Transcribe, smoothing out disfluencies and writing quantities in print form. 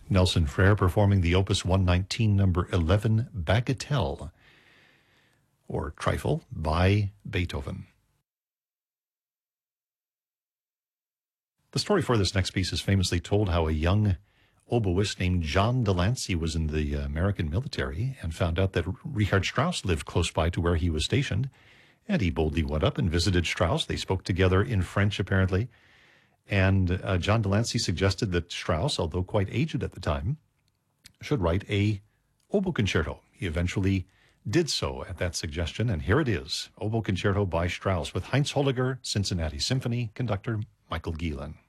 Nelson Frere performing the Opus 119, number 11, Bagatelle, or Trifle, by Beethoven. The story for this next piece is famously told how a young oboist named John Delancey was in the American military and found out that Richard Strauss lived close by to where he was stationed, and he boldly went up and visited Strauss. They spoke together in French, apparently, and John Delancey suggested that Strauss, although quite aged at the time, should write a oboe concerto. He eventually did so at that suggestion, and here it is, Oboe Concerto by Strauss with Heinz Holliger, Cincinnati Symphony, conductor Michael Gielen.